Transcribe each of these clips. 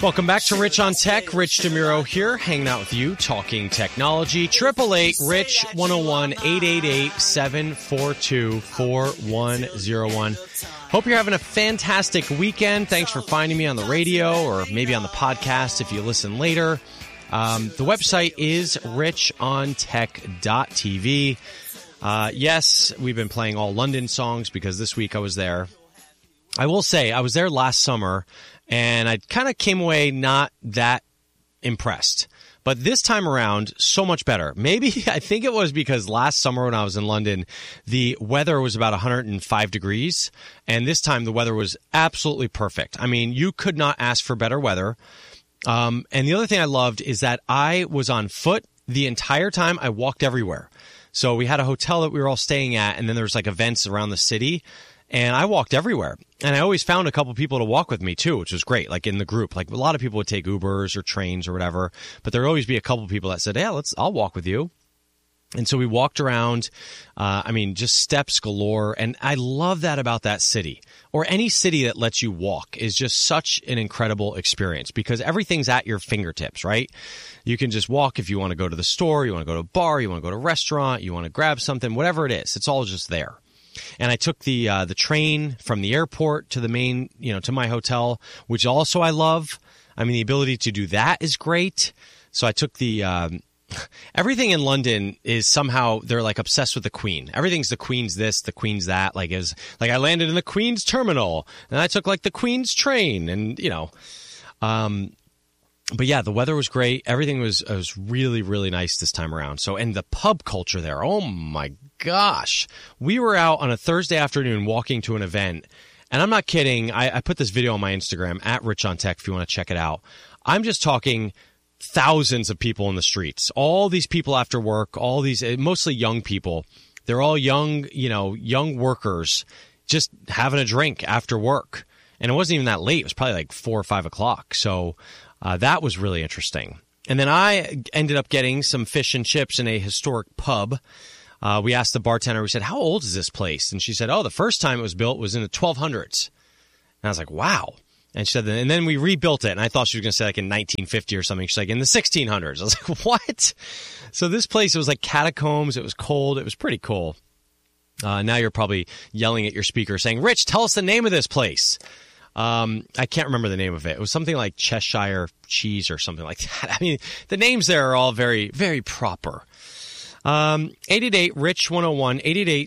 Welcome back to Rich on Tech. Rich DeMuro here, hanging out with you, talking technology. 888-RICH-101, 888-742-4101. Hope you're having a fantastic weekend. Thanks for finding me on the radio or maybe on the podcast if you listen later. The website is richontech.tv. Yes, we've been playing all London songs because this week I was there. I will say I was there last summer, and I kind of came away not that impressed. But this time around, so much better. Maybe, I think it was because last summer when I was in London, the weather was about 105 degrees. And this time the weather was absolutely perfect. I mean, you could not ask for better weather. And the other thing I loved is that I was on foot the entire time. I walked everywhere. So we had a hotel that we were all staying at, and then there was like events around the city. And I walked everywhere. And I always found a couple people to walk with me, too, which was great, like in the group. Like a lot of people would take Ubers or trains or whatever. But there would always be a couple people that said, yeah, I'll walk with you. And so we walked around, just steps galore. And I love that about that city, or any city that lets you walk, is just such an incredible experience because everything's at your fingertips, right? You can just walk if you want to go to the store, you want to go to a bar, you want to go to a restaurant, you want to grab something, whatever it is. It's all just there. And I took the train from the airport to the main, to my hotel, which also I love. I mean, the ability to do that is great. So I took everything in London is somehow, they're like obsessed with the Queen. Everything's the Queen's this, the Queen's that. Like I landed in the Queen's terminal and I took like the Queen's train and, but yeah, the weather was great. Everything was really, really nice this time around. So, and the pub culture there, oh my gosh. We were out on a Thursday afternoon walking to an event, and I'm not kidding. I put this video on my Instagram, at Rich on Tech, if you want to check it out. I'm just talking thousands of people in the streets. All these people after work, all these, mostly young people. They're all young workers just having a drink after work. And it wasn't even that late. It was probably like 4 or 5 o'clock. So, that was really interesting. And then I ended up getting some fish and chips in a historic pub. We asked the bartender, we said, how old is this place? And she said, the first time it was built was in the 1200s. And I was like, wow. And she said, and then we rebuilt it. And I thought she was going to say like in 1950 or something. She's like, in the 1600s. I was like, what? So this place, it was like catacombs. It was cold. It was pretty cool. Now you're probably yelling at your speaker saying, Rich, tell us the name of this place. I can't remember the name of it. It was something like Cheshire Cheese or something like that. I mean, the names there are all very, very proper. 888-RICH-101,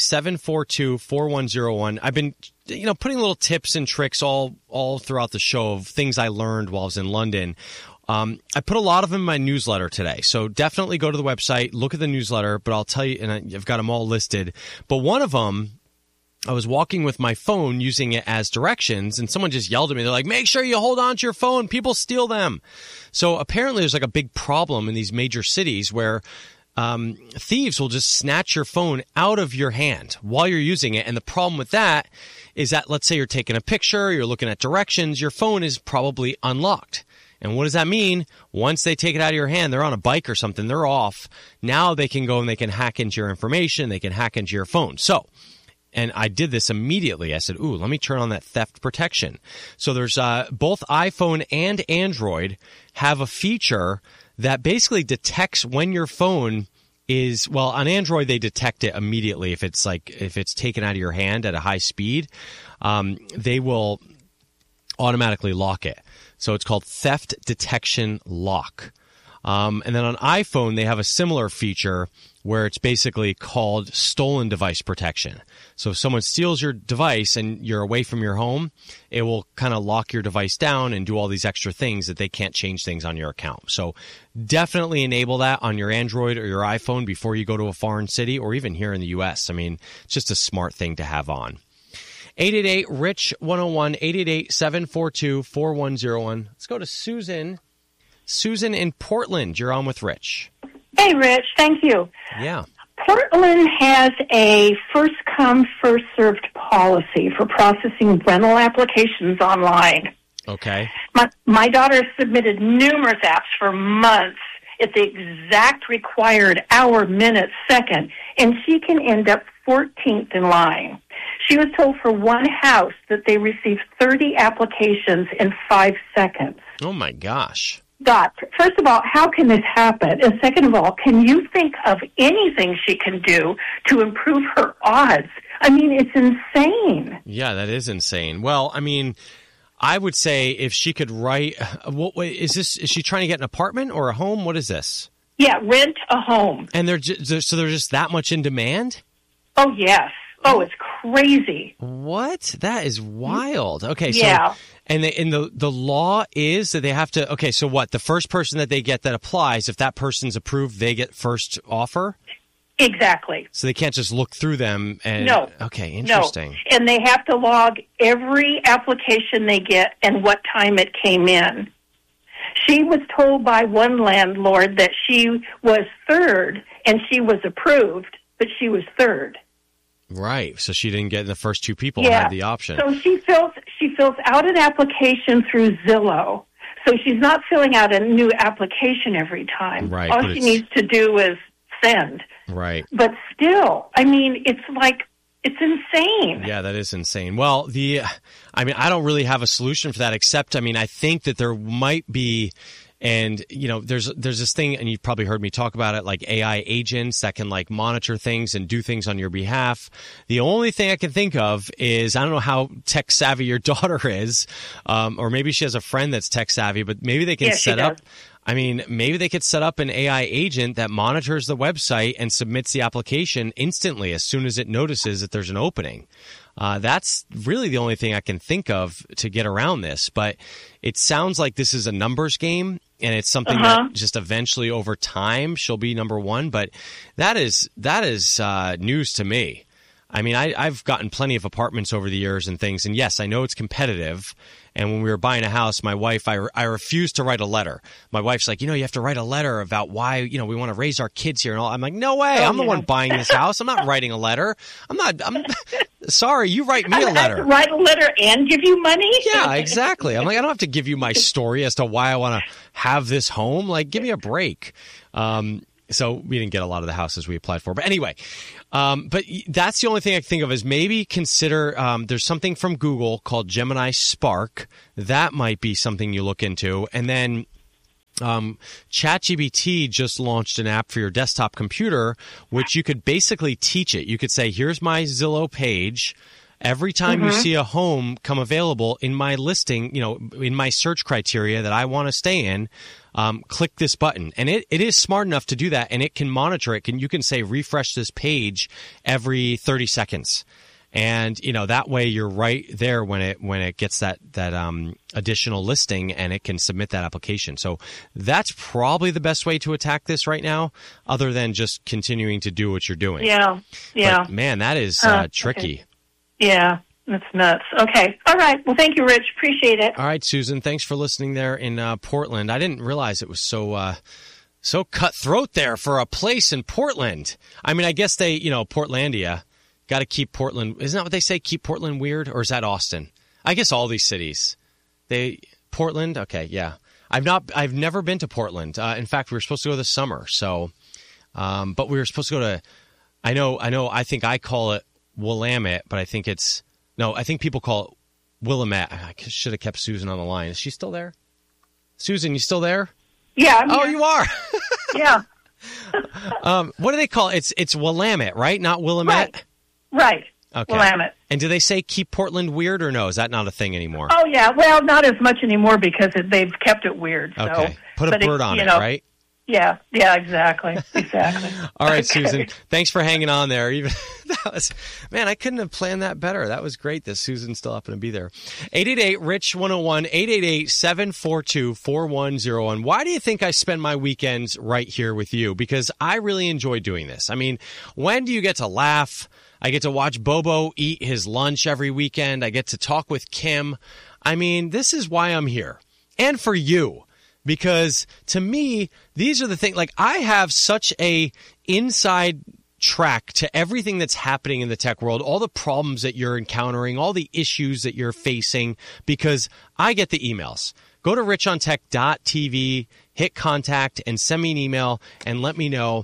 888-742-4101. I've been, putting little tips and tricks all throughout the show of things I learned while I was in London. I put a lot of them in my newsletter today. So definitely go to the website, look at the newsletter, but I'll tell you, and I've got them all listed. But one of them, I was walking with my phone using it as directions, and someone just yelled at me. They're like, make sure you hold on to your phone. People steal them. So apparently there's like a big problem in these major cities where thieves will just snatch your phone out of your hand while you're using it. And the problem with that is that, let's say you're taking a picture, you're looking at directions, your phone is probably unlocked. And what does that mean? Once they take it out of your hand, they're on a bike or something, they're off. Now they can go and they can hack into your information, they can hack into your phone. So, and I did this immediately. I said, let me turn on that theft protection. So there's both iPhone and Android have a feature that basically detects when your phone is, on Android, they detect it immediately. If it's taken out of your hand at a high speed, they will automatically lock it. So it's called Theft Detection Lock. And then on iPhone, they have a similar feature where it's basically called Stolen Device Protection. So if someone steals your device and you're away from your home, it will kind of lock your device down and do all these extra things that they can't change things on your account. So definitely enable that on your Android or your iPhone before you go to a foreign city or even here in the U.S. I mean, it's just a smart thing to have on. 888-RICH-101, 888-742-4101. Let's go to Susan. Susan in Portland, you're on with Rich. Hey, Rich. Thank you. Yeah. Portland has a first-come, first-served policy for processing rental applications online. Okay. My daughter submitted numerous apps for months at the exact required hour, minute, second, and she can end up 14th in line. She was told for one house that they received 30 applications in 5 seconds. Oh, my gosh. God, first of all, how can this happen? And second of all, can you think of anything she can do to improve her odds? I mean, it's insane. Yeah, that is insane. Well, I mean, I would say if she could write, is she trying to get an apartment or a home? What is this? Yeah, rent a home. And they're just that much in demand? Oh, yes. Oh, it's crazy. What? That is wild. Okay, yeah. So and the law is that they have to. Okay, so what? The first person that they get that applies, if that person's approved, they get first offer. Exactly. So they can't just look through them and no. Okay, interesting. No. And they have to log every application they get and what time it came in. She was told by one landlord that she was third and she was approved, but she was third. Right. So she didn't get in the first two people who had the option. So she fills out an application through Zillow. So she's not filling out a new application every time. Right. All she needs to do is send. Right. But still, I mean, it's insane. Yeah, that is insane. Well, I don't really have a solution for that except, I think that there might be, and, there's this thing, and you've probably heard me talk about it, like AI agents that can monitor things and do things on your behalf. The only thing I can think of is, I don't know how tech savvy your daughter is, or maybe she has a friend that's tech savvy, but maybe they can set up. Maybe they could set up an AI agent that monitors the website and submits the application instantly as soon as it notices that there's an opening. That's really the only thing I can think of to get around this. But it sounds like this is a numbers game, and it's something that just eventually over time she'll be number one. But that is news to me. I've gotten plenty of apartments over the years and things, and yes, I know it's competitive. And when we were buying a house, my wife, I refused to write a letter. My wife's like, you have to write a letter about why, we want to raise our kids here and all. I'm like, no way. I'm the one buying this house. I'm not writing a letter. I'm sorry. You write me a letter. Write a letter and give you money? Yeah, exactly. I'm like, I don't have to give you my story as to why I want to have this home. Like, give me a break. So we didn't get a lot of the houses we applied for. But anyway, but that's the only thing I can think of is maybe consider there's something from Google called Gemini Spark. That might be something you look into. And then ChatGPT just launched an app for your desktop computer, which you could basically teach it. You could say, here's my Zillow page. Every time you see a home come available in my listing, in my search criteria that I want to stay in, click this button. And it is smart enough to do that, and it can monitor it. You can say refresh this page every 30 seconds. And, that way you're right there when it gets that additional listing, and it can submit that application. So that's probably the best way to attack this right now, other than just continuing to do what you're doing. Yeah. But, man, that is tricky. Okay. Yeah, that's nuts. Okay. All right. Well, thank you, Rich. Appreciate it. All right, Susan. Thanks for listening there in Portland. I didn't realize it was so cutthroat there for a place in Portland. I guess they, Portlandia, got to keep Portland. Isn't that what they say? Keep Portland weird? Or is that Austin? I guess all these cities. Portland? Okay, yeah. I've never been to Portland. In fact, we were supposed to go this summer. So, but we were supposed to go to, I think I call it Willamette, but I think people call it Willamette. I should have kept Susan on the line. Is she still there? Susan, you still there? Yeah. I'm here. You are. Yeah. What do they call it? It's Willamette, right? Not Willamette? Right. Okay. Willamette. And do they say keep Portland weird or no? Is that not a thing anymore? Oh, yeah. Well, not as much anymore because they've kept it weird. So. Okay. Put a bird on it, right? Yeah, exactly. All right, Susan. Thanks for hanging on there. Man, I couldn't have planned that better. That was great that Susan still happened to be there. 888-RICH-101, 888-742-4101. Why do you think I spend my weekends right here with you? Because I really enjoy doing this. When do you get to laugh? I get to watch Bobo eat his lunch every weekend. I get to talk with Kim. This is why I'm here. And for you. Because to me, these are the things, I have such a inside track to everything that's happening in the tech world, all the problems that you're encountering, all the issues that you're facing, because I get the emails. Go to richontech.tv, hit contact, and send me an email and let me know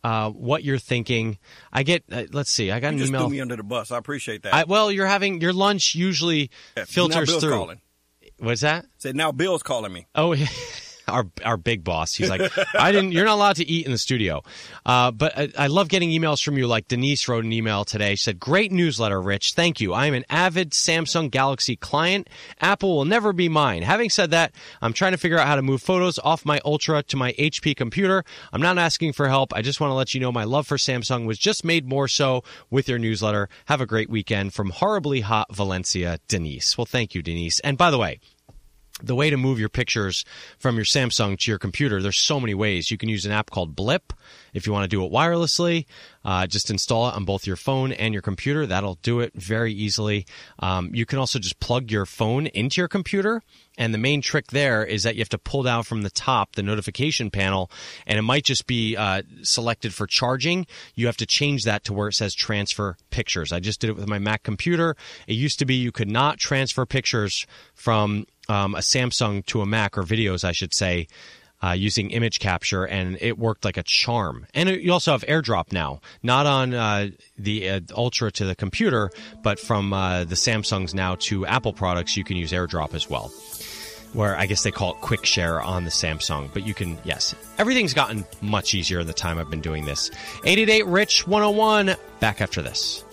what you're thinking. I get, let's see, I got an You just email. threw me under the bus. I appreciate that. Well, you're having your lunch usually filters now Bill's through. calling. What's that? Said now Bill's calling me. Oh, our big boss. He's like, you're not allowed to eat in the studio. But I love getting emails from you. Like Denise wrote an email today. She said, great newsletter, Rich. Thank you. I am an avid Samsung Galaxy client. Apple will never be mine. Having said that, I'm trying to figure out how to move photos off my Ultra to my HP computer. I'm not asking for help. I just want to let you know my love for Samsung was just made more so with your newsletter. Have a great weekend. From horribly hot Valencia, Denise. Well, thank you, Denise. And by the way, the way to move your pictures from your Samsung to your computer, there's so many ways. You can use an app called Blip if you want to do it wirelessly. Just install it on both your phone and your computer. That'll do it very easily. You can also just plug your phone into your computer. And the main trick there is that you have to pull down from the top the notification panel, and it might just be selected for charging. You have to change that to where it says transfer pictures. I just did it with my Mac computer. It used to be you could not transfer pictures from a Samsung to a Mac, or videos, I should say, using image capture, and it worked like a charm. And you also have AirDrop now, not on the Ultra to the computer, but from the Samsungs now to Apple products, you can use AirDrop as well, where I guess they call it Quick Share on the Samsung. But you can, yes, everything's gotten much easier in the time I've been doing this. 888-RICH-101, back after this.